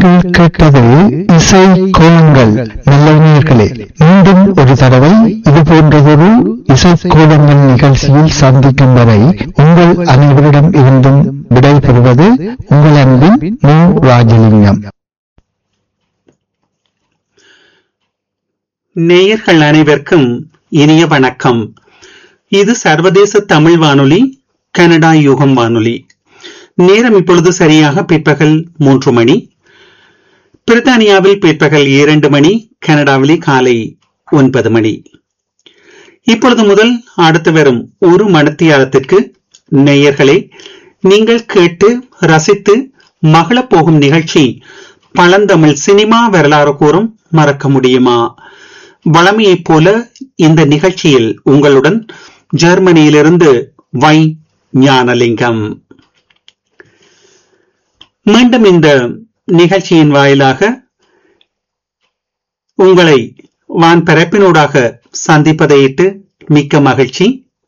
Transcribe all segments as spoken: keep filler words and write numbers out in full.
நீங்கள் கேட்டது இசை கோலங்கள். நல்லவர்களே, மீண்டும் ஒரு தடவை இது போன்றதொரு இசை கோலங்கள் நிகழ்ச்சியில் சந்திக்கும் வரை உங்கள் அனைவரிடம் இருந்தும் விடைபெறுவது உங்கள் அன்பின் மு ராஜலிங்கம். நேயர்கள் அனைவருக்கும் இனிய வணக்கம். இது சர்வதேச தமிழ் வானொலி, கனடா யுகம் வானொலி. நேரம் இப்பொழுது சரியாக பிற்பகல் மூன்று மணி. பிரித்தானியாவில் பிற்பகல் இரண்டு மணி, கனடாவிலே காலை ஒன்பது மணி. இப்பொழுது முதல் அடுத்து வரும் ஒரு மணித்தியாலத்திற்கு நேயர்களே, நீங்கள் கேட்டு ரசித்து மகளப் போகும் நிகழ்ச்சி பழந்தமிழ் சினிமா வரலாறு கூறும் மறக்க முடியுமா. வளமையைப் போல இந்த நிகழ்ச்சியில் உங்களுடன் ஜெர்மனியிலிருந்து வை ஞானலிங்கம். மீண்டும் இந்த நிகழ்ச்சியின் வாயிலாக உங்களை வான் பரப்பினூடாக சந்திப்பதையிட்டு மிக்க மகிழ்ச்சி.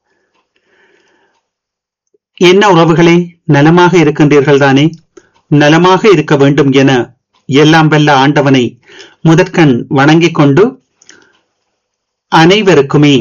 என்ன உறவுகளே, நலமாக இருக்கின்றீர்கள் தானே? நலமாக இருக்க வேண்டும் என எல்லாம் வல்ல ஆண்டவனை முதற்கண் வணங்கிக் கொண்டு அனைவருக்குமே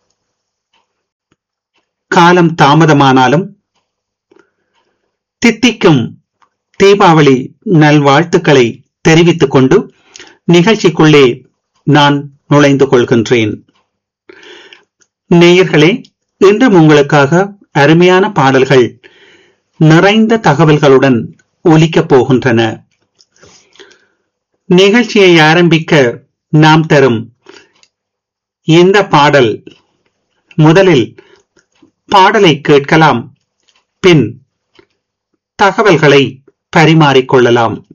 காலம் தாமதமானாலும் தித்திக்கும் தீபாவளி நல்வாழ்த்துக்களை தெரிவித்துக் கொண்டு நிகழ்ச்சிக்குள்ளே நான் நுழைந்து கொள்கின்றேன். நேயர்களே, இன்றும் உங்களுக்காக அருமையான பாடல்கள் நிறைந்த தகவல்களுடன் ஒலிக்கப் போகின்றன. நிகழ்ச்சியை ஆரம்பிக்க நாம் தரும் இந்த பாடல், முதலில் பாடலை கேட்கலாம், பின் தகவல்களை பரிமாறிக்கொள்ளலாம்.